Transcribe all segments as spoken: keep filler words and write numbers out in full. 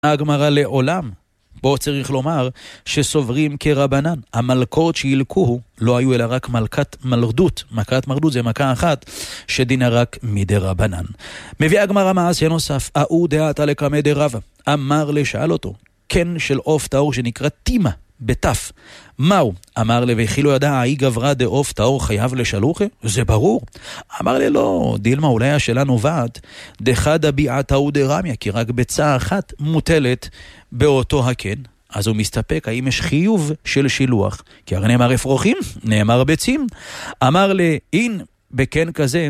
הגמרא לעולם. בו צריך לומר שסוברים כרבנן. המלכות שילקוהו לא היו אלא רק מלכת מלרדות. מכת מרדות זה מכה אחת שדינה רק מדי רבנן. מביא הגמרא מעשה נוסף. אהו דעתה לקמא דרבא. אמר לשאל אותו, כן של עוף טהור שנקרא תימה בתף. מהו? אמר לי, וכי לא ידע, האי גברה דעוף טהור חייב לשלוחה? זה ברור. אמר לי, לא, דילמה, אולי השאלה נובעת, דחדה ביעתהו דרמיה, כי רק ביצה אחת מוטלת באותו הקן. אז הוא מסתפק, האם יש חיוב של שילוח? כי הרי נאמר אפרוחים, נאמר ביצים. אמר לי, אין בקן כזה,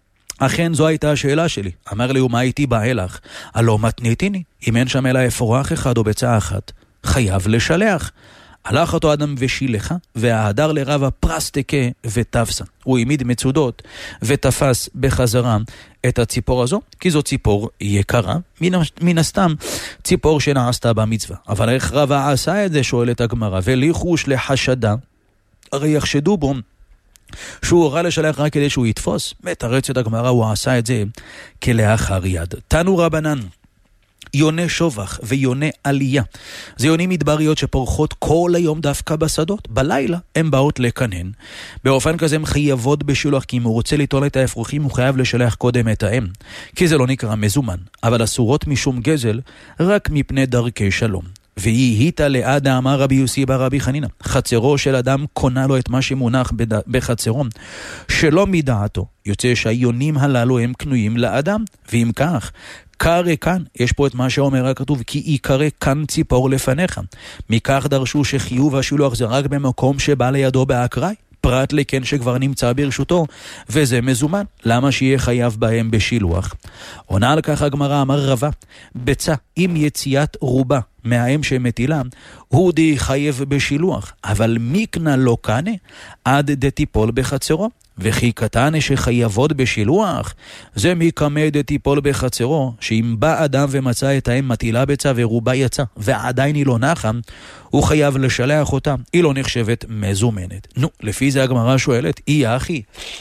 אכן זו הייתה השאלה שלי. אמר לי, ומה הייתי בא אלך? הלא מתניתיני, אם אין שם אלא אפרוח אחד או ביצה אחת, חייב לשלח. הלך אותו אדם ושילחה, וההדר לרבה פרסטקה ותפסה. הוא העמיד מצודות ותפס בחזרה את הציפור הזו, כי זו ציפור יקרה, מן, מן הסתם ציפור שנעשתה במצווה. אבל איך רבה עשה את זה, שואלת הגמרא, וליחוש לחשדה, הרי יחשדו בו, שהוא הורה לשלח רק כדי שהוא יתפוס. מתרצת הגמרא, הוא עשה את זה כלאחר יד. תנו רבנן, יונה שובח ויונה עלייה. זה יונים מדבריות שפורחות כל היום דווקא בשדות. בלילה הן באות לקנן. באופן כזה הן חייבות בשילוח, כי אם הוא רוצה ליטול את האפרוחים הוא חייב לשלח קודם את האם. כי זה לא נקרא מזומן. אבל אסורות משום גזל רק מפני דרכי שלום. והיא היתה לעדה אמר רבי יוסי בר רבי חנינא. חצרו של אדם קונה לו את מה שמונח בחצרו. שלא מדעתו. יוצא שהיונים הללו הם קנויים לאדם. ואם כך, קרא כאן, יש פה את מה שאומר הכתוב, כי יקרא כאן ציפור לפניך. מכך דרשו שחיוב השילוח זה רק במקום שבא לידו באקראי, פרט לכן שכבר נמצא ברשותו, וזה מזומן. למה שיהיה חייב בהם בשילוח? עונה על כך הגמרא, אמר רבה, ביצה עם יציאת רובה מהאם שמטילה, הוא די חייב בשילוח, אבל מקנה לא קנה, עד דתיפול בחצרו. וכי קטן שחייבות בשילוח, זה מקמא דתיפול בחצרו, שאם בא אדם ומצא את האם מטילה ביצה ורובה יצא, ועדיין היא לא נחה, הוא חייב לשלח אותה, היא לא נחשבת מזומנת. נו, לפי זה הגמרא שואלת, אי אחי,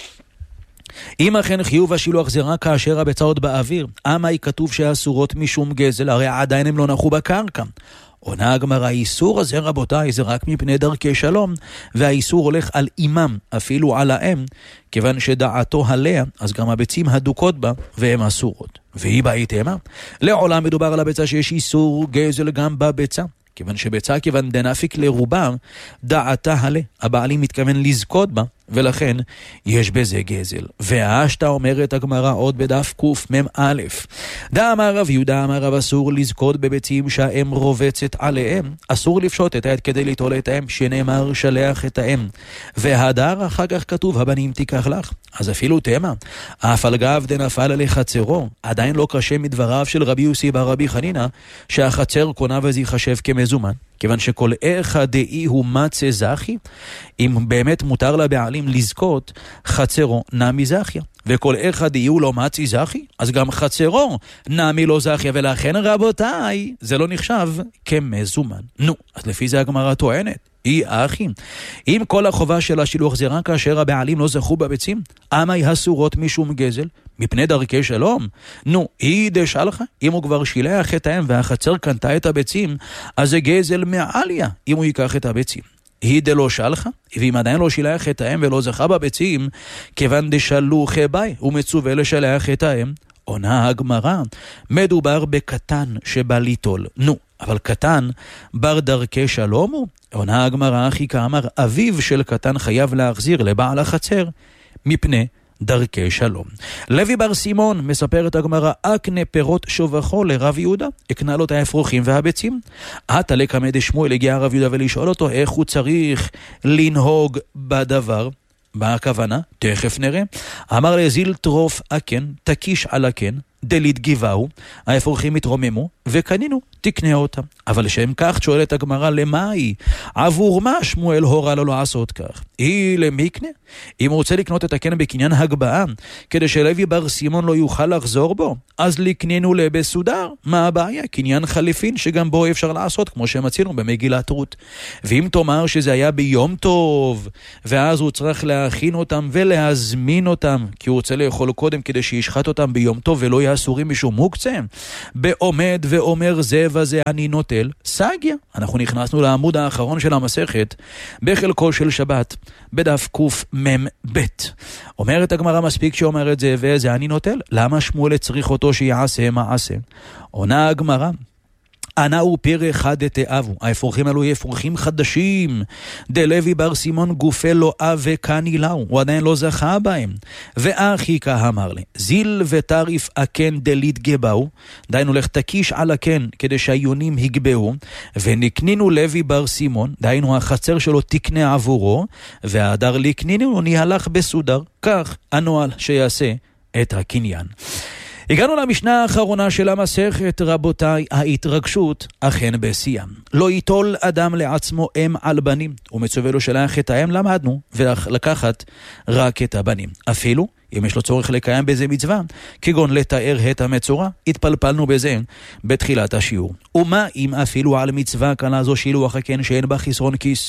אם אכן חיוב השילוח זה רק כאשר הביצה עוד באוויר, אמה היא כתוב שאסורות משום גזל, הרי עדיין הם לא נחו בקרקע. עונה הגמרא, האיסור הזה רבותיי זה רק מפני דרכי שלום, והאיסור הולך על אימם, אפילו על האם, כיוון שדעתו עליה, אז גם הביצים הדוקות בה, והן אסורות. והיא בהתאמה, לעולם מדובר על הביצה שיש איסור גזל גם בביצה, כיוון שביצה כיוון דנפיק לרובה, דעתה עליה, הבעלים מתכוון לזכות בה, ולכן יש בזה גזל. והאשתה אומרת הגמרא עוד בדף קוף מם א', דא אמר רב יהודה אמר רב, אסור לזכות בביצים שהאם רובצת עליהם, אסור לפשוט את העד כדי ליטול את האם, שנאמר שלח את האם, והדר אחר כך כתוב הבנים תיקח לך. אז אפילו תמה, אף על גב דנפל לחצרו, עדיין לא קשה מדבריו של רבי יוסי בר רבי חנינא, שהחצר קונה וזה יחשב כמזומן, כיוון שכל אחד דאי הוא מצא זכי, אם באמת מותר לבעלים לזכות, חצרו נמי זכיה, וכל אחד דאי הוא לא מצא זכי, אז גם חצרו נמי לא זכיה, ולכן רבותיי, זה לא נחשב כמזומן. נו, אז לפי זה הגמרא טוענת, היא האחים. אם כל החובה של השילוח זה רק כאשר הבעלים לא זכו בביצים, אמה היא אסורות משום גזל, מפני דרכי שלום. נו, היא דשא לך, אם הוא כבר שילח את האם והחצר קנתה את הביצים, אז זה גזל מעליה, אם הוא ייקח את הביצים. היא דלא שלחה, ואם עדיין לא שילח את האם ולא זכה בביצים, כיוון דשלוח ביי, הוא מצווה לשלח את האם. עונה הגמרא, מדובר בקטן שבא ליטול. נו, אבל קטן בר דרכי שלום הוא? עונה הגמרא, אחי כאמר, אביו של קטן חייב להחזיר לבעל החצר, מפני דרכי שלום. לוי בר סימון מספר את הגמרא, אקנה פירות שובחו לרב יהודה, הקנה לו את האפרוחים והביצים. עתה לקמא דשמואל, הגיע הרב יהודה ולשאול אותו איך הוא צריך לנהוג בדבר. מה הכוונה? תכף נראה. אמר לזיל טרוף אקן, תקיש על אקן, דלית גיבהו, האפרוחים התרוממו, וקנינו, תקנה אותם. אבל שם כך שואלת הגמרא, למה היא? עבור מה שמואל הורה לו לעשות כך? היא למקנה? אם הוא רוצה לקנות את הקן בקניין הגבעה, כדי שלוי בר סימון לא יוכל לחזור בו, אז לקנינו לבסודר. מה הבעיה? קניין חליפין שגם בו אפשר לעשות, כמו שמצינו במגילת רות. ואם תאמר שזה היה ביום טוב, ואז הוא צריך להכין אותם ולהזמין אותם, כי הוא רוצה לאכול קודם כדי שישחט אותם ביום טוב ולא יעשה שאסורים משום מוקצה? בעומד ואומר זה וזה אני נוטל, סגיה. אנחנו נכנסנו לעמוד האחרון של המסכת, בחלקו של שבת, בדף קוף מם בית. אומרת הגמרא, מספיק שאומר את זה וזה אני נוטל, למה שמואל צריך אותו שיעשה מעשה? עונה הגמרא, ענה הוא פיר אחד דתאבו, האפרוחים אלו אפרוחים חדשים, דלוי בר סימון גופה לא אב וקני לאו, הוא עדיין לא זכה בהם. ואחי כה אמר לי, זיל וטריף אכן דלית גבאו, דיינו לך תקיש על הכן כדי שהיונים הגבהו, ונקנינו לוי בר סימון, דיינו החצר שלו תקנה עבורו, והדר לקנינו ניהלך בסודר, כך הנועל שיעשה את הקניין. הגענו למשנה האחרונה של המסכת, רבותיי, ההתרגשות אכן בשיאה. לא ייטול אדם לעצמו אם על בנים, ומצווה לו שלח את האם למדנו, ולקחת רק את הבנים. אפילו אם יש לו צורך לקיים בזה מצווה, כגון לתאר את המצורע, התפלפלנו בזה בתחילת השיעור. ומה אם אפילו על מצווה קלה זו שילוח הכן שאין בה חסרון כיס?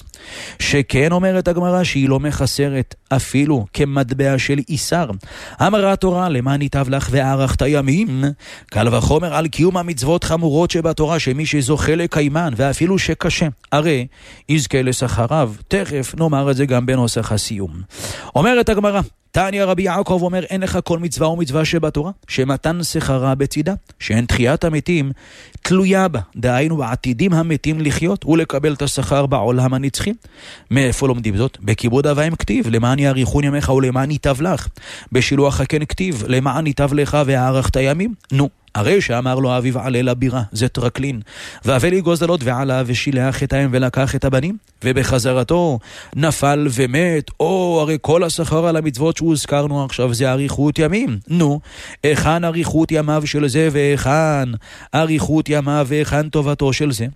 שכן אומרת הגמרא שהיא לא מחסרת אפילו כמטבע של איסר. אמרה התורה, למען ייטב לך וערכת ימים, קל וחומר על קיום המצוות חמורות שבתורה, שמי שזוכה לקיימן ואפילו שקשה, הרי יזכה לשכריו. תכף נאמר את זה גם בנוסח הסיום. אומרת הגמרא, תניא רבי יעקב אומר, אין לך כל מצווה ומצווה שבתורה, שמתן שכרה בצידה, שאין תחיית המתים תלויה בה, דהיינו בעתידים המתים לחיות ולקבל את השכר בעולם הנצחי. מאיפה לומדים זאת? בכיבוד אב ואם כתיב, למען יאריכון ימיך ולמען ייטב לך. בשילוח הכן כתיב, למען ייטב לך והארכת ימים. נו, הרי שאמר לו אביו עלה לבירה, זה טרקלין, ואבל יגוז דלות ועלה ושילח את האם ולקח את הבנים, ובחזרתו נפל ומת. או הרי כל השכר על המצוות שהוזכרנו עכשיו זה אריכות ימים. נו, היכן אריכות ימיו של זה והיכן אריכות ימיו והיכן טובתו של זה?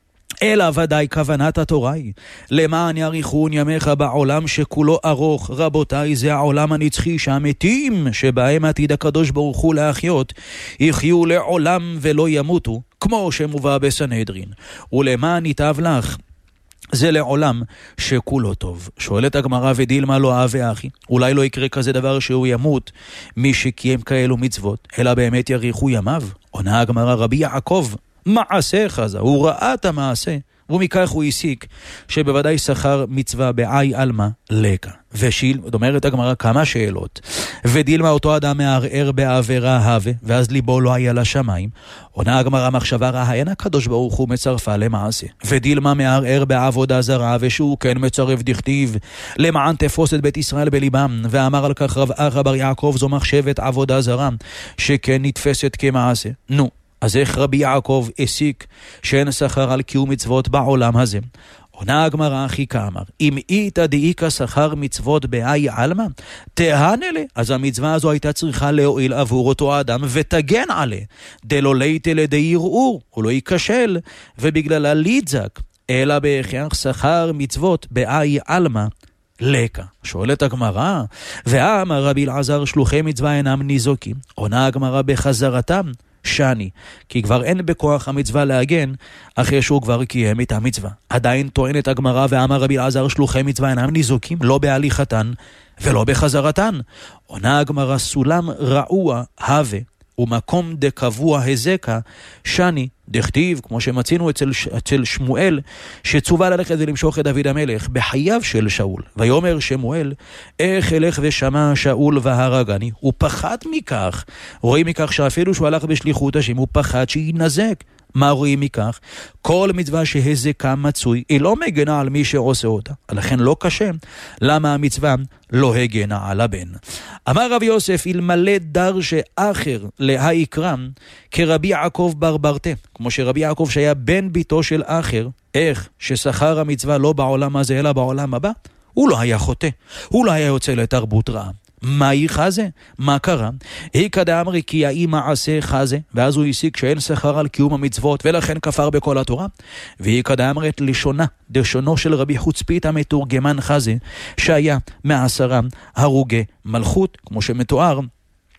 אלא ודאי כוונת התורה היא, למען יאריכון ימיך בעולם שכולו ארוך. רבותיי, זה העולם הנצחי, שהמתים שבהם עתיד הקדוש ברוך הוא להחיות יחיו לעולם ולא ימותו, כמו שמובא בסנהדרין. ולמען ייטב לך, זה לעולם שכולו טוב. שואלת הגמרא, ודילמה לא אב ואחי, אולי לא יקרה כזה דבר שהוא ימות מי שקיים כאלו מצוות, אלא באמת יאריכו ימיו? עונה הגמרא, רבי יעקב מעשה חזה, הוא ראה את המעשה, ומכך הוא הסיק שבוודאי שכר מצווה בעי אלמה לקה. ושיל, זאת אומרת הגמרא, כמה שאלות. ודילמה, אותו אדם מערער בעבירה הווה, ואז ליבו לא היה לשמיים. עונה הגמרא, מחשבה רעה, אין הקדוש ברוך הוא מצרפה למעשה. ודילמה מערער בעבודה זרה, ושהוא כן מצרף דכתיב, למען תפוס את בית ישראל בליבם, ואמר על כך רב אחא בר יעקב, זו מחשבת עבודה זרה, שכן נתפסת כמעשה. נו, אז איך רבי יעקב הסיק שאין שכר על קיום מצוות בעולם הזה? עונה הגמרא, אחי כאמר, אם איתא דאיכא שכר מצוות באי עלמא, תהנה לי, אז המצווה הזו הייתה צריכה להועיל עבור אותו האדם ותגן עליה, דלא ליתא לידי ערעור, הוא לא ייכשל, ובגללה ליצק, אלא בהכרח שכר מצוות באי עלמא לקה. שואלת הגמרא, ואמר רבי אלעזר, שלוחי מצווה אינם ניזוקים. עונה הגמרא, בחזרתם שני, כי כבר אין בכוח המצווה להגן אחרי שהוא כבר קיים את המצווה. עדיין טוענת הגמרא, ואמר רבי אלעזר, שלוחי מצווה אינם ניזוקים, לא בהליכתן ולא בחזרתן. עונה הגמרא, סולם רעוע הווה ומקום דקבוע הזקה שני, דכתיב, כמו שמצינו אצל, אצל שמואל, שצווה ללכת ולמשוך את דוד המלך בחייו של שאול. ויאמר שמואל, איך אלך ושמע שאול והרגני? הוא פחד מכך. רואים מכך שאפילו שהוא הלך בשליחות השם, הוא פחד שינזק. מה רואים מכך? כל מצווה שהזקה מצוי, היא לא מגנה על מי שעושה אותה. לכן לא קשה. למה המצווה לא הגנה על הבן? אמר רב יוסף, אלמלא דרש אחר להיקרם כרבי יעקב בר ברטה, כמו שרבי יעקב שהיה בן ביתו של אחר, איך ששכר המצווה לא בעולם הזה אלא בעולם הבא, הוא לא היה חוטא, הוא לא היה יוצא לתרבות רעה. מהי חזה? מה קרה? איקא דאמרי כי האי מעשה חזה, ואז הוא הסיק שאין שכר על קיום המצוות, ולכן כפר בכל התורה. ואיקא דאמרי את לשונה, דשונו של רבי חוצפית המתורגמן חזה, שהיה מעשרה הרוגי מלכות, כמו שמתואר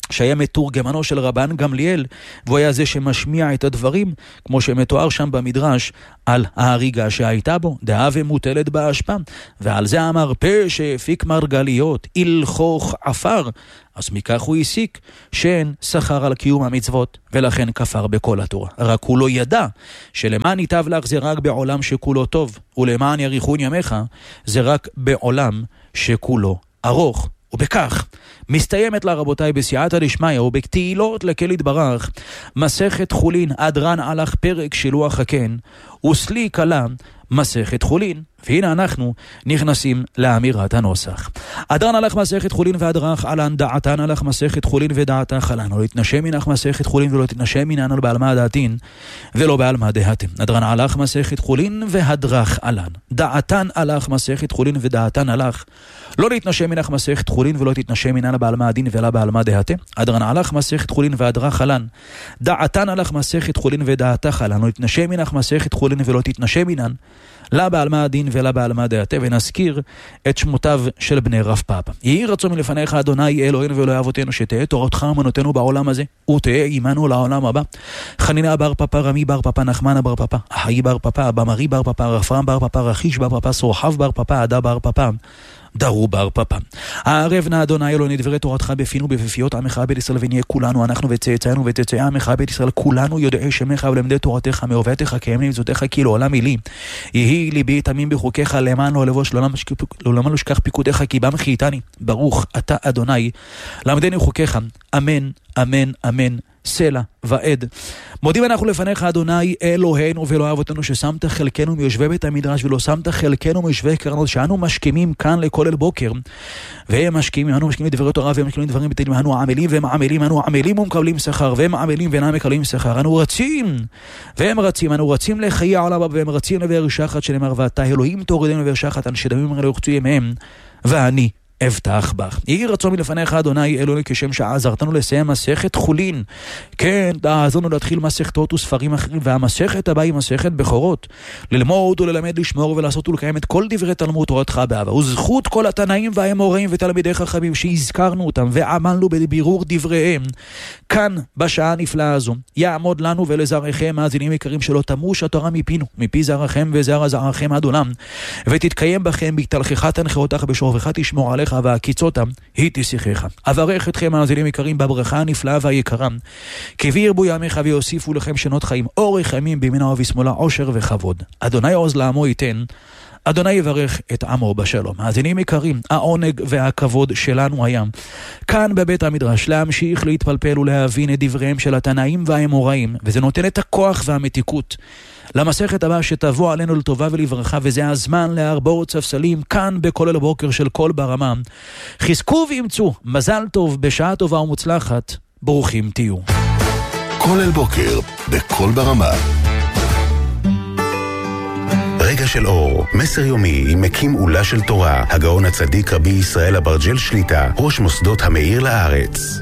שהיה מתורגמנו של רבן גמליאל, והוא היה זה שמשמיע את הדברים, כמו שמתואר שם במדרש, על ההריגה שהייתה בו, דעה ומוטלת באשפה, ועל זה אמר פה שהפיק מרגליות, הלכוך עפר, אז מכך הוא הסיק שאין שכר על קיום המצוות, ולכן כפר בכל התורה. רק הוא לא ידע שלמען ייטב לך זה רק בעולם שכולו טוב, ולמען יאריכון ימיך זה רק בעולם שכולו ארוך. ובכך מסתיימת לה רבותיי בסייעתא דשמיא ובתהילות לקהל יתברך מסכת חולין אדרן הלך פרק שילוח הקן וסלי קלה מסכת חולין. והנה אנחנו נכנסים לאמירת הנוסח. אדרן הלך מסכת חולין ואדרך עלן דעתן הלך מסכת חולין ודעתך עלן. לא תתנשם מנך מסכת חולין ולא תתנשם מנן על בעלמה דעתין ולא בעלמה דעתם. אדרן הלך מסכת חולין והדרך עלן. דעתן הלך מסכת חולין ודעתן הלך. לא להתנשם מנך מסכת חולין ולא תתנשם מנן בעלמה הדין ולא בעלמה דעתם. אדרן הלך מסכת חולין והדרך עלן. דעתן הלך מסכת חולין ודעתך עלן. לא להתנשם מנך מסכת חולין ולא תתנשם מנן לה בעלמה הדין ולה בעלמה דעתה. ונזכיר את שמותיו של בני רב פאפא. יהי רצון מלפניך אדוני אלוהינו ואלוהי אבותינו שתהא תורתך אמונתנו בעולם הזה ותהא עמנו לעולם הבא. חנינה בר פאפא, רמי בר פאפא, נחמנה בר פאפא, אחאי בר פאפא, במרי בר פאפא, רפרם בר פאפא, רכיש בר פאפא, סורחב בר פאפא, עדה בר פאפא, דרו בר פאפא. הערב נא אדוני אלוהינו דברי תורתך בפינו ובפיות עמך בית ישראל, ונהיה כולנו אנחנו וצאצאינו וצאצאי עמך בית ישראל כולנו יודעי שמך ולמדי תורתך מאוהביך קיימים למצוותיך כי לעולם עלי. יהי ליבי תמים בחוקיך למען לא לבוש לעולם לא שכח פיקודיך כי בם חייתני. ברוך אתה אדוני למדני חוקיך. אמן אמן אמן. סלע ועד. מודים אנחנו לפניך אדוני אלוהינו ואלוהי אבותינו ששמת חלקנו מיושבי בית המדרש ולא שמת חלקנו מיושבי קרנות, שאנו משכימים כאן לכולל בוקר והם משכימים, אנו משכימים דברי תורה והם משכימים דברים בטלים, אנו עמלים והם עמלים, אנו עמלים ומקבלים שכר והם עמלים ואינם מקבלים שכר, אנו רצים והם רצים, אנו רצים לחיי העולם הבא והם רצים לבאר שחת שנאמר ואתה אלוהים תורידם לבאר שחת אנשי דמים לא יחצו ימיהם ואני אבטח בך. יהי רצון מלפניך אדוני אלוהינו כשם שעזרתנו לסיים מסכת חולין, כן תעזרנו להתחיל מסכתות וספרים אחרים, והמסכת הבאה היא מסכת בכורות, ללמוד וללמד לשמור ולעשות ולקיים את כל דברי תלמוד תורתך באהבה. וזכות כל התנאים והאמוראים ותלמידי חכמים שהזכרנו אותם ועמלנו בבירור דבריהם כאן בשעה הנפלאה הזו, יעמוד לנו ולזרעכם מאזינים יקרים שלא תמוש התורה מפינו מפי זרעכם וזרע זרעכם עד עולם, ותתקיים בכם בתלכך תנחותך בשוכבך תשמור עליך והקיצותם היא תשיחך. אברך אתכם מאזינים יקרים בברכה הנפלאה והיקרה, כי וירבו ימיך ויוסיפו לכם שנות חיים אורך ימים בימינה ובשמאלה עושר וכבוד. אדוני עוז לעמו ייתן, אדוני יברך את עמו בשלום. מאזינים יקרים, העונג והכבוד שלנו היה כאן בבית המדרש להמשיך להתפלפל ולהבין את דבריהם של התנאים והאמוראים, וזה נותן את הכוח והמתיקות למסכת הבאה שתבוא עלינו לטובה ולברכה, וזה הזמן להרבות ספסלים כאן בכל הבוקר של כל ברמה. חזקו ואמצו, מזל טוב, בשעה טובה ומוצלחת, ברוכים תהיו. כל אל בוקר בכל ברמה. רגע של אור, מסר יומי עם מקים עולה של תורה, הגאון הצדיק רבי ישראל אברג'ל שליטה, ראש מוסדות המאיר לארץ.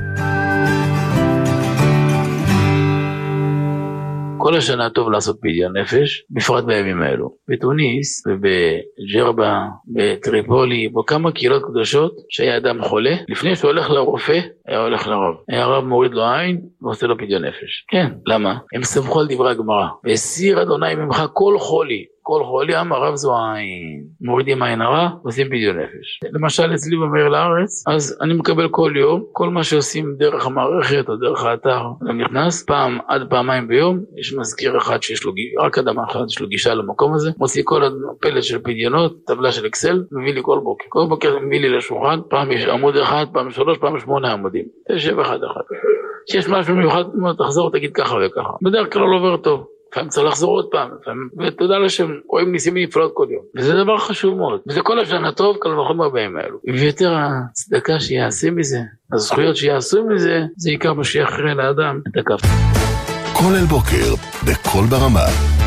כל השנה טוב לעשות פדיון נפש, בפרט בימים האלו. בתוניס ובג'רבה, בטריפולי, בכמה קהילות קדושות שהיה אדם חולה, לפני שהוא הולך לרופא, היה הולך לרב. היה הרב מוריד לו עין ועושה לו פדיון נפש. כן, למה? הם סמכו על דברי הגמרא. והסיר אדוני ממך כל חולי. כל חולי אמר רב זו העין. מורידים עין הרע, עושים פדיון נפש. למשל אצלי במאיר לארץ, אז אני מקבל כל יום, כל מה שעושים דרך המערכת או דרך האתר, אני נכנס פעם עד פעמיים ביום, יש מזכיר אחד שיש לו, רק אדם אחד יש לו גישה למקום הזה, מוציא כל הפלט של פדיונות, טבלה של אקסל, מביא לי כל בוקר. כל בוקר מביא לי לשולחן, פעם יש עמוד אחד, פעם שלוש, פעם שמונה עמודים. תשב אחד אחד. שיש משהו מיוחד, תחזור, תגיד ככה וככה. בדרך כלל לא עובר טוב. לפעמים צריך לחזור עוד פעם, ותודה לשם, רואים ניסים נפלאות כל יום. וזה דבר חשוב מאוד. וזה כל השנה טוב, כל וחומר בהם האלו. ויותר הצדקה שיעשה מזה, הזכויות שיעשו מזה, זה עיקר מה שיחרא לאדם את הכף. כל אל בוקר, בכל ברמה.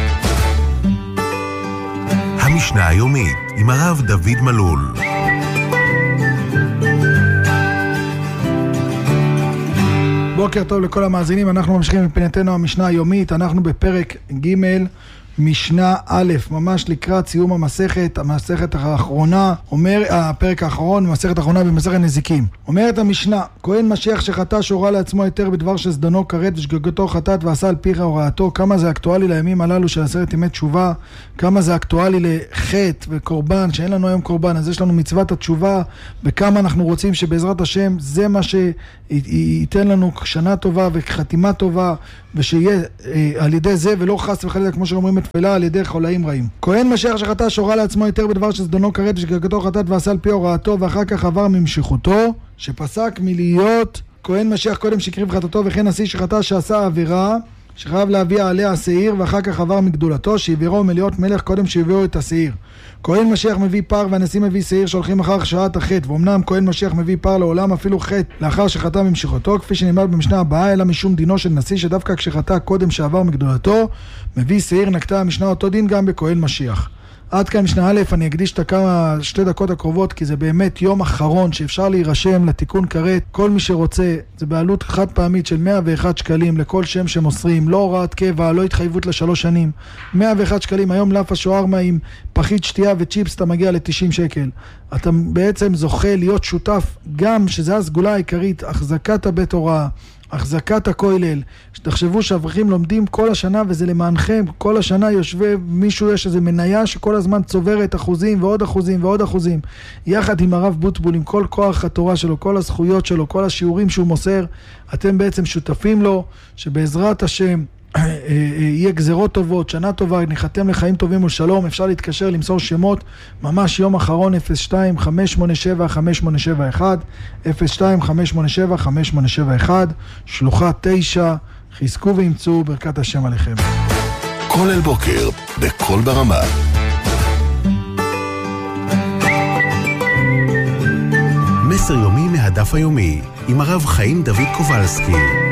המשנה היומית, עם הרב דוד מלול. בוקר טוב לכל המאזינים, אנחנו ממשיכים בפינתנו המשנה היומית, אנחנו בפרק ג' משנה א', ממש לקראת סיום המסכת, המסכת האחרונה, אומר, הפרק האחרון, המסכת האחרונה במסכת נזיקים. אומרת המשנה, כהן משיח שחטא שהורה לעצמו היתר בדבר שזדונו כרת ושגגתו חטאת ועשה על פיך הוראתו, כמה זה אקטואלי לימים הללו של עשרת ימי תשובה, כמה זה אקטואלי לחטא וקורבן, שאין לנו היום קורבן, אז יש לנו מצוות התשובה, וכמה אנחנו רוצים שבעזרת השם זה מה שייתן לנו שנה טובה וחתימה טובה, ושיהיה אה, על ידי זה ולא חס וחלילה כמו שאומרים בתפילה על ידי חולאים רעים. כהן משיח שחטא שהורה לעצמו יותר בדבר שזדונו כרת ושגגתו חטאת ועשה על פי הוראתו ואחר כך עבר ממשיכותו, שפסק מלהיות כהן משיח קודם שהקריב חטאתו, וכן נשיא שחטא שעשה עבירה שחייב להביא עליה השעיר ואחר כך עבר מגדולתו, שהעבירו מלהיות מלך קודם שהביאו את השעיר. כהן משיח מביא פר והנשיא מביא שעיר שהולכים אחר שעת החטא, ואומנם כהן משיח מביא פר לעולם אפילו חטא לאחר שחטא ממשיכותו, כפי שנאמר במשנה הבאה, אלא משום דינו של נשיא שדווקא כשחטא קודם שעבר מגדולתו מביא שעיר, נקטה המשנה אותו דין גם בכהן משיח. עד כאן משנה א', אני אקדיש את כמה שתי דקות הקרובות, כי זה באמת יום אחרון שאפשר להירשם לתיקון כרת. כל מי שרוצה, זה בעלות חד פעמית של מאה ואחד שקלים לכל שם שמוסרים, לא הוראת קבע, לא התחייבות לשלוש שנים. מאה ואחד שקלים, היום לאפה שוארמה עם פחית שתייה וצ'יפס, אתה מגיע ל-תשעים שקל. אתה בעצם זוכה להיות שותף, גם שזה הסגולה העיקרית, החזקת הבית הוראה, החזקת הכולל. שתחשבו שאברכים לומדים כל השנה, וזה למענכם, כל השנה יושבי מישהו, יש איזה מניה שכל הזמן צוברת אחוזים ועוד אחוזים ועוד אחוזים, יחד עם הרב בוטבול, עם כל כוח התורה שלו, כל הזכויות שלו, כל השיעורים שהוא מוסר, אתם בעצם שותפים לו, שבעזרת השם יהיה גזרות טובות, שנה טובה, נחתם לחיים טובים ושלום. אפשר להתקשר, למסור שמות, ממש יום אחרון, אפס שתיים חמש שמונה שבע חמש שמונה שבע אחת, אפס שתיים חמש שמונה שבע חמש שמונה שבע אחת, שלוחה תשע, חזקו וימצאו, ברכת השם עליכם. כל אל בוקר, בכל ברמה. מסר יומי מהדף היומי, עם הרב חיים דוד קובלסקי.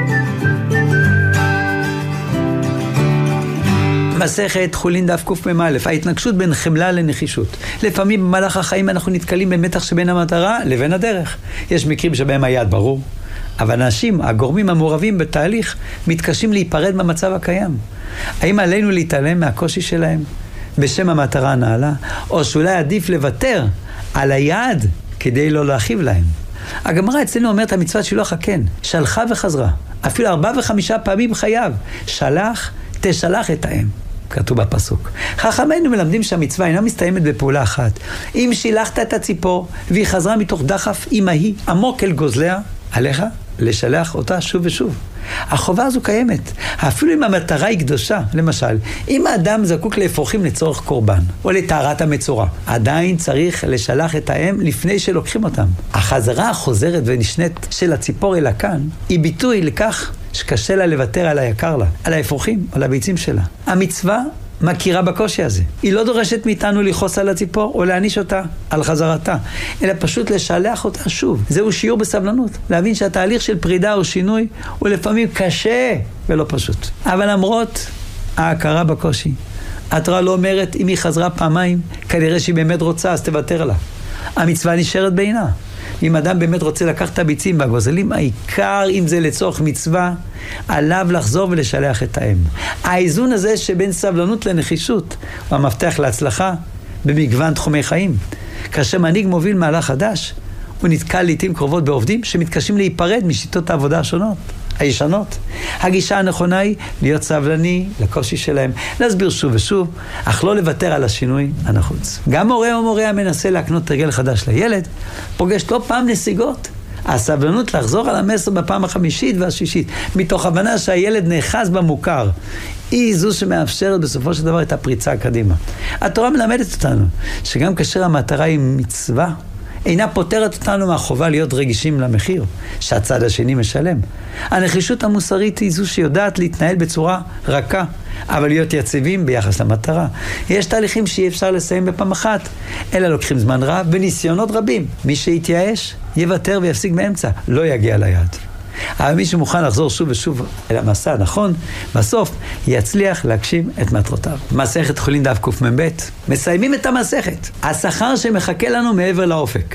מסכת חולין דף קמ"א, ההתנגשות בין חמלה לנחישות. לפעמים במהלך החיים אנחנו נתקלים במתח שבין המטרה לבין הדרך. יש מקרים שבהם היעד ברור, אבל האנשים, הגורמים המעורבים בתהליך, מתקשים להיפרד מהמצב הקיים. האם עלינו להתעלם מהקושי שלהם בשם המטרה הנעלה, או שאולי עדיף לוותר על היעד כדי לא להרחיב להם? הגמרא אצלנו אומרת המצוות שילוח הקן, שלחה וחזרה, אפילו ארבע וחמישה פעמים חייב, שלח תשלח את האם, כתוב בפסוק. חכמינו מלמדים שהמצווה אינה מסתיימת בפעולה אחת. אם שילחת את הציפור והיא חזרה מתוך דחף אמהי עמוק אל גוזליה, עליך לשלח אותה שוב ושוב. החובה הזו קיימת, אפילו אם המטרה היא קדושה. למשל, אם האדם זקוק לאפרוחים לצורך קורבן או לטהרת המצורע, עדיין צריך לשלח את האם לפני שלוקחים אותם. החזרה החוזרת ונשנית של הציפור אל הכאן היא ביטוי לכך שקשה לה לוותר על היקר לה, על האפרוחים, על הביצים שלה. המצווה מכירה בקושי הזה. היא לא דורשת מאיתנו לחוס על הציפור או להעניש אותה על חזרתה, אלא פשוט לשלח אותה שוב. זהו שיעור בסבלנות. להבין שהתהליך של פרידה או שינוי הוא לפעמים קשה ולא פשוט. אבל למרות ההכרה בקושי, התורה לא אומרת אם היא חזרה פעמיים, כנראה שהיא באמת רוצה, אז תוותר לה. המצווה נשארת בעינה. אם אדם באמת רוצה לקחת את הביצים והגוזלים, העיקר אם זה לצורך מצווה, עליו לחזור ולשלח את האם. האיזון הזה שבין סבלנות לנחישות הוא המפתח להצלחה במגוון תחומי חיים. כאשר מנהיג מוביל מהלך חדש, הוא נתקל לעתים קרובות בעובדים שמתקשים להיפרד משיטות העבודה השונות, הישנות. הגישה הנכונה היא להיות סבלני לקושי שלהם, להסביר שוב ושוב, אך לא לוותר על השינוי הנחוץ. גם מורה או מורה המנסה להקנות תרגל חדש לילד, פוגש לא פעם נסיגות. הסבלנות לחזור על המסר בפעם החמישית והשישית, מתוך הבנה שהילד נאחז במוכר, היא זו שמאפשרת בסופו של דבר את הפריצה קדימה. התורה מלמדת אותנו שגם כאשר המטרה היא מצווה, אינה פותרת אותנו מהחובה להיות רגישים למחיר שהצד השני משלם. הנחישות המוסרית היא זו שיודעת להתנהל בצורה רכה, אבל להיות יציבים ביחס למטרה. יש תהליכים שאי אפשר לסיים בפעם אחת, אלא לוקחים זמן רב וניסיונות רבים. מי שיתייאש יוותר ויפסיק באמצע, לא יגיע ליעד. אבל מי שמוכן לחזור שוב ושוב אל המסע הנכון, בסוף יצליח להגשים את מטרותיו. מסכת חולין דף קמ"ב, מסיימים את המסכת. השכר שמחכה לנו מעבר לאופק.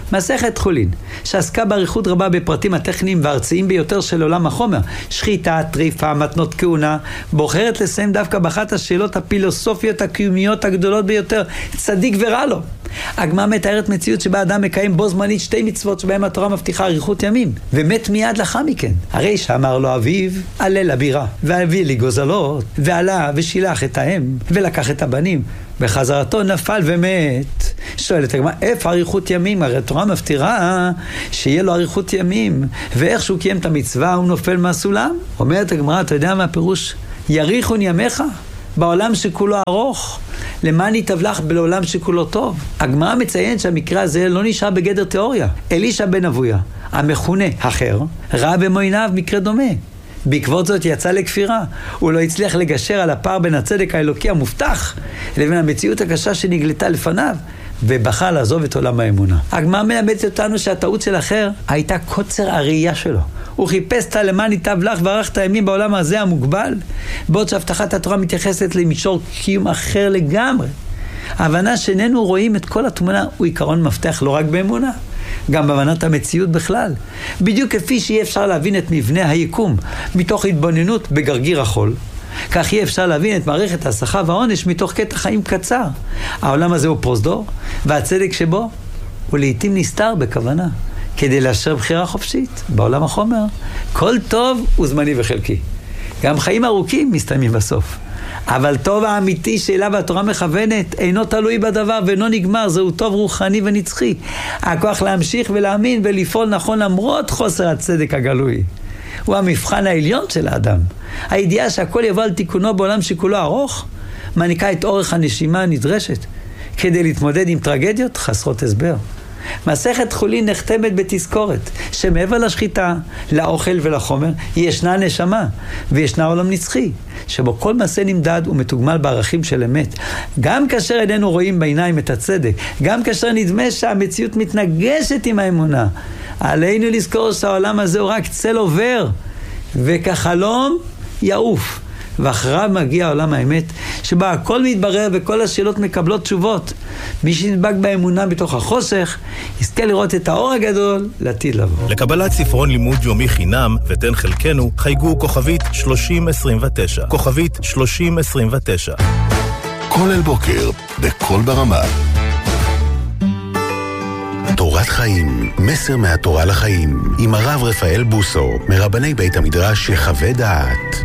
מסכת חולין, שעסקה באריכות רבה בפרטים הטכניים והארציים ביותר של עולם החומר, שחיטה, טריפה, מתנות כהונה, בוחרת לסיים דווקא באחת השאלות הפילוסופיות הקיומיות הגדולות ביותר, צדיק ורע לו. הגמרא מתארת מציאות שבה אדם מקיים בו זמנית שתי מצוות שבהם התורה מבטיחה אריכות ימים, ומת מיד לאחר מכן. הרי שאמר לו אביו, עלה לבירה, והביא לי גוזלות, ועלה ושילח את האם, ולקח את הבנים. בחזרתו נפל ומת. שואלת הגמרא, איפה אריכות ימים? הרי התורה מבטיחה שיהיה לו אריכות ימים, ואיך שהוא קיים את המצווה הוא נופל מהסולם? אומרת הגמרא, אתה יודע מה הפירוש? יריחון ימיך? בעולם שכולו ארוך, למען יתבלח בעולם שכולו טוב. הגמרא מציין שהמקרה הזה לא נשאר בגדר תיאוריה. אלישע בן אבויה, המכונה אחר, ראה במו עיניו מקרה דומה. בעקבות זאת יצא לכפירה. הוא לא הצליח לגשר על הפער בין הצדק האלוקי המובטח לבין המציאות הקשה שנגלתה לפניו, ובחר לעזוב את עולם האמונה. הגמרא מלמדת אותנו שהטעות של אחר הייתה קוצר הראייה שלו. הוא חיפש את למען ייטב לך וערך את הימים בעולם הזה המוגבל, בעוד שהבטחת התורה מתייחסת למישור קיום אחר לגמרי. ההבנה שאיננו רואים את כל התמונה הוא עיקרון מפתח לא רק באמונה, גם בהבנת המציאות בכלל. בדיוק כפי שיהיה אפשר להבין את מבנה היקום מתוך התבוננות בגרגיר החול, כך יהיה אפשר להבין את מערכת ההסחה והעונש מתוך קטע חיים קצר. העולם הזה הוא פרוזדור, והצדק שבו הוא לעתים נסתר בכוונה, כדי לאשר בחירה חופשית. בעולם החומר, כל טוב הוא זמני וחלקי. גם חיים ארוכים מסתיימים בסוף. אבל טוב האמיתי שאליו התורה מכוונת אינו תלוי בדבר ואינו נגמר, זהו טוב רוחני ונצחי. הכוח להמשיך ולהאמין ולפעול נכון למרות חוסר הצדק הגלוי. הוא המבחן העליון של האדם. הידיעה שהכל יבוא על תיקונו בעולם שכולו ארוך, מעניקה את אורך הנשימה הנדרשת, כדי להתמודד עם טרגדיות חסרות הסבר. מסכת חולין נחתמת בתזכורת, שמעבר לשחיטה, לאוכל ולחומר, ישנה נשמה, וישנה עולם נצחי, שבו כל מעשה נמדד ומתוגמל בערכים של אמת. גם כאשר איננו רואים בעיניים את הצדק, גם כאשר נדמה שהמציאות מתנגשת עם האמונה, עלינו לזכור שהעולם הזה הוא רק צל עובר, וכחלום יעוף. ואחריו מגיע עולם האמת, שבה הכל מתברר וכל השאלות מקבלות תשובות. מי שנדבק באמונה בתוך החושך, יזכה לראות את האור הגדול לעתיד לבוא. לקבלת ספרון לימוד יומי חינם ותן חלקנו, חייגו כוכבית שלושים עשרים ותשע. כוכבית שלושים עשרים ותשע. כל אל בוקר, בכל ברמה. תורת חיים, מסר מהתורה לחיים, עם הרב רפאל בוסו, מרבני בית המדרש יחווה דעת.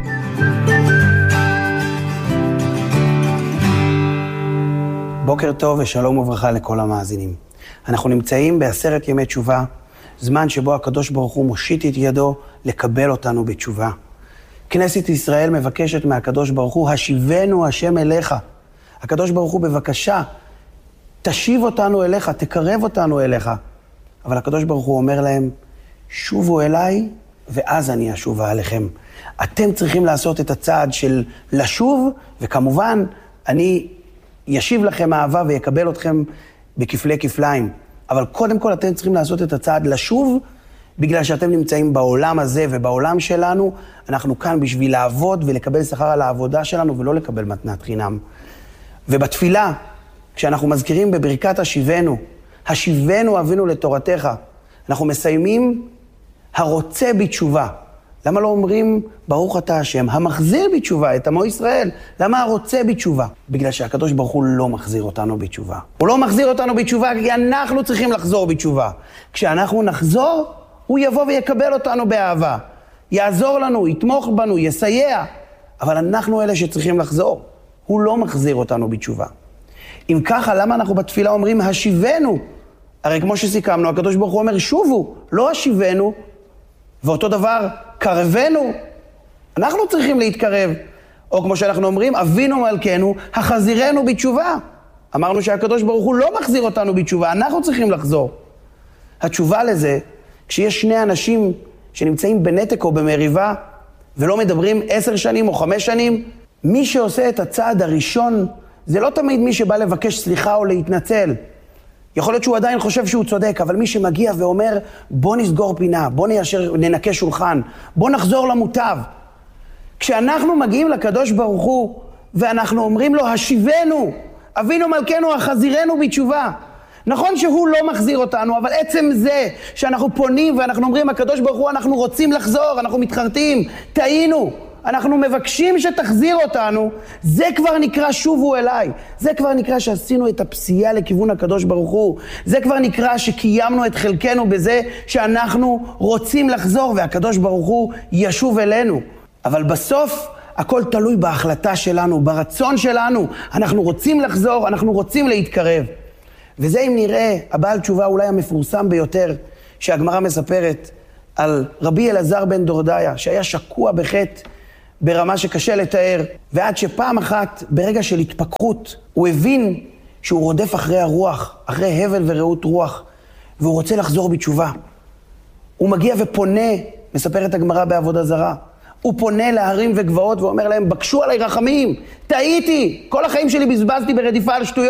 בוקר טוב ושלום וברכה לכל המאזינים. אנחנו נמצאים בעשרת ימי תשובה, זמן שבו הקדוש ברוך הוא מושיט את ידו לקבל אותנו בתשובה. כנסת ישראל מבקשת מהקדוש ברוך הוא, השיבנו השם אליך. הקדוש ברוך הוא בבקשה, תשיב אותנו אליך, תקרב אותנו אליך. אבל הקדוש ברוך הוא אומר להם, שובו אליי ואז אני אשובה עליכם. אתם צריכים לעשות את הצעד של לשוב, וכמובן אני ישיב לכם אהבה ויקבל אתכם בכפלי כפליים. אבל קודם כל אתם צריכים לעשות את הצעד לשוב, בגלל שאתם נמצאים בעולם הזה ובעולם שלנו. אנחנו כאן בשביל לעבוד ולקבל שכר על העבודה שלנו ולא לקבל מתנת חינם. ובתפילה, כשאנחנו מזכירים בברכת השיבנו, השיבנו אבינו לתורתך, אנחנו מסיימים הרוצה בתשובה. למה לא אומרים ברוך אתה השם, המחזיר בתשובה את עמו ישראל? למה הרוצה בתשובה? בגלל שהקדוש ברוך הוא לא מחזיר אותנו בתשובה. הוא לא מחזיר אותנו בתשובה כי אנחנו צריכים לחזור בתשובה. כשאנחנו נחזור, הוא יבוא ויקבל אותנו באהבה. יעזור לנו, יתמוך בנו, יסייע. אבל אנחנו אלה שצריכים לחזור. הוא לא מחזיר אותנו בתשובה. אם ככה, למה אנחנו בתפילה אומרים השיבנו? הרי כמו שסיכמנו, הקדוש ברוך הוא אומר שובו, לא השיבנו. ואותו דבר, קרבנו, אנחנו צריכים להתקרב. או כמו שאנחנו אומרים, אבינו מלכנו, החזירנו בתשובה. אמרנו שהקדוש ברוך הוא לא מחזיר אותנו בתשובה, אנחנו צריכים לחזור. התשובה לזה, כשיש שני אנשים שנמצאים בנתק או במריבה, ולא מדברים עשר שנים או חמש שנים, מי שעושה את הצעד הראשון, זה לא תמיד מי שבא לבקש סליחה או להתנצל. יכול להיות שהוא עדיין חושב שהוא צודק, אבל מי שמגיע ואומר, בוא נסגור פינה, בוא ניישר, ננקה שולחן, בוא נחזור למוטב. כשאנחנו מגיעים לקדוש ברוך הוא, ואנחנו אומרים לו, השיבנו, אבינו מלכנו, החזירנו בתשובה. נכון שהוא לא מחזיר אותנו, אבל עצם זה שאנחנו פונים ואנחנו אומרים, הקדוש ברוך הוא, אנחנו רוצים לחזור, אנחנו מתחרטים, טעינו, אנחנו מבקשים שתחזיר אותנו, זה כבר נקרא שובו אליי. זה כבר נקרא שעשינו את הפסיעה לכיוון הקדוש ברוך הוא. זה כבר נקרא שקיימנו את חלקנו בזה שאנחנו רוצים לחזור, והקדוש ברוך הוא ישוב אלינו. אבל בסוף הכל תלוי בהחלטה שלנו, ברצון שלנו. אנחנו רוצים לחזור, אנחנו רוצים להתקרב. וזה אם נראה, הבעל תשובה אולי המפורסם ביותר, שהגמרא מספרת על רבי אלעזר בן דורדיה, שהיה שקוע בחטא, ברמה שקשה לתאר, ועד שפעם אחת, ברגע של התפכחות, הוא הבין שהוא רודף אחרי הרוח, אחרי הבל ורעות רוח, והוא רוצה לחזור בתשובה. הוא מגיע ופונה, מספרת הגמרא בעבודה זרה, הוא פונה להרים וגבעות ואומר להם, בקשו עליי רחמים, טעיתי, כל החיים שלי בזבזתי ברדיפה על שטויות.